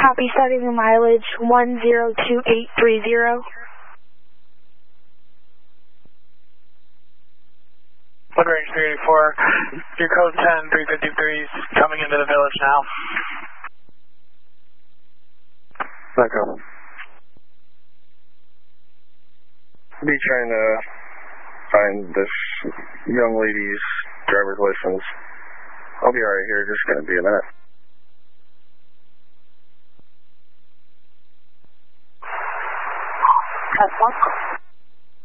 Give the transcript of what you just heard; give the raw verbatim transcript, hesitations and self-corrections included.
Copy, starting the mileage one zero two eight three zero. Woodrange three eighty-four, your code ten three fifty-three is coming into the village now. Echo. Be trying to find this young lady's driver's license. I'll be alright here, just gonna be a minute.